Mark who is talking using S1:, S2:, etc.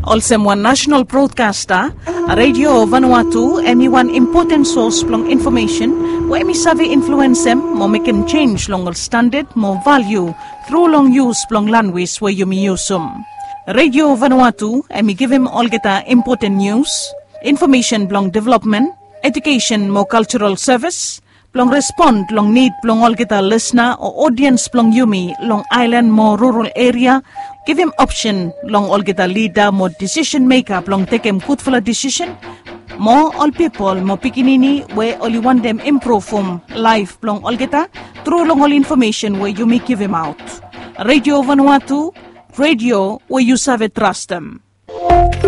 S1: Also one national broadcaster, Radio Vanuatu, one important source long information, where me savvy influence them, more make them change long standard, more value, through long use long language where you me use them. Radio Vanuatu, me give him all get important news, information long development, education more cultural service, long respond long need long all get a listener or audience long yumi long island more rural area. Give him option long all get a leader more decision maker long take him good for a decision. More all people more pikinini where only want them improve from life long all get a through long all information where you may give him out. Radio Vanuatu, radio where you serve trust them.